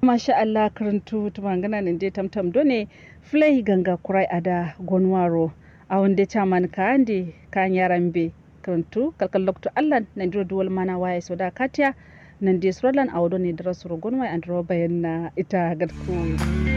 masha Allah karantu tumangana ninde tamtam done flay ganga kurai ada gonwaro a wonde chaman kaandi kan yarambe karantu kalkal lokto Allah nandiro duwal mana waye soda katya nande srolan awdo ne drasuro gonwai andro bayan ita gadku